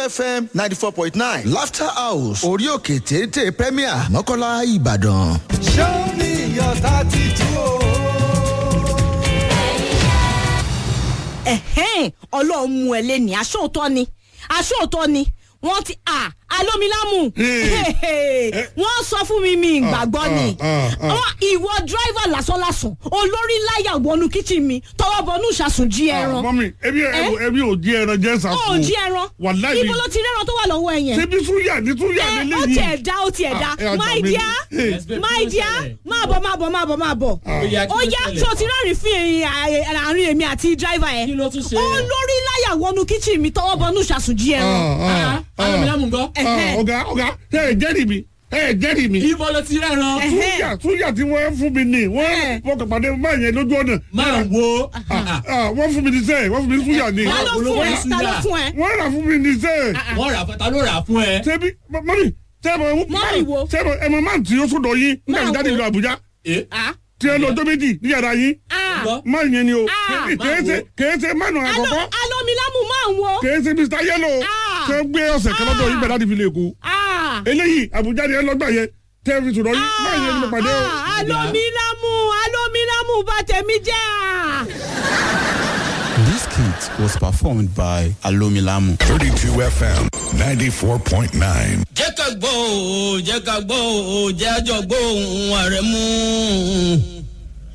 FM 94.9 Laughter House orí òkè téńté Premier Mọ́kọ́lá Ìbàdàn. Show me your 32. Ọlọ́run mú ẹ lé ní aṣóòtọ́ ni wọ́n ti alómilámù wọ́n sọ fún mi ìgbàgbọ́ ni ìwọ driver lásánlásán olórí láyà wọnú kíchìn mi tọwọ́ bọnú ìṣàsùn jí ẹran. mọ́mí ebi ò jí ẹran jẹ́ sàkó. ó jí ẹran wàláhì. ibo ló ti rẹ́ran tó wà lọ́wọ́ ẹ yẹn. ṣebí súyà lélẹ́yìí. ó tiẹ̀ dá my dear máa bọ̀ ó yá tó ti rẹ́rìn fún àárín èmi àti driver ẹ̀ olórí láyà wọnú kíchìn mi tọwọ́ bọnú ìṣàsùn jí ẹran. alómilámù gbọ́. ọ̀gá ẹ jẹ́rìí mi. ibo ló ti rẹ́ran. súyà tí wọ́n fún mi ní wọ́n kàn pàdé máa yẹn lójú ọ̀nà. máa wo. wọ́n fún mi ní sẹ́ẹ̀ wọ́n fún mi ní súyà ní. ta ló fún ẹ. wọ́n rà fún mi ní sẹ́ẹ̀. ta ló rà fún ẹ. ṣebí mọ́mí sẹ́ẹ̀mọ̀ ẹ̀mọ̀ máa tí ó sọ̀dọ̀ yín nígbà tí jáde ìlú Àbújá tí ẹ lọ ọjọ́ méjì ní yàrá yín máa yẹn ni o kèése mánu àkọ́kọ́ alómilámù máa ń wo kèése Mr. Yellow tẹ gbé ọ̀sẹ̀ kan lọ́dọ̀ yín bẹ̀rẹ̀ láti fi lè kó eléyìí Àbújá ni ẹ lọ́gbà yẹn tẹ́ fi sọ̀dọ̀ yín máa yẹn ni mo pàdé o. alómilámù bá tẹ̀mí jẹ́. This skit was performed by Alomilamu. 32 FM 94.9. Jẹ́ ká gbọ́ o, jẹ́ àjọ gbọ́ ohùn Àrẹ̀mú.